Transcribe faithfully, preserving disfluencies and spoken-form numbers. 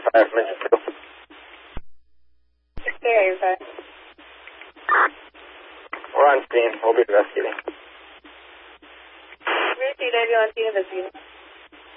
five from engine two. Okay, okay. We're on scene. We'll be investigating. Repeat, are you on scene investigating?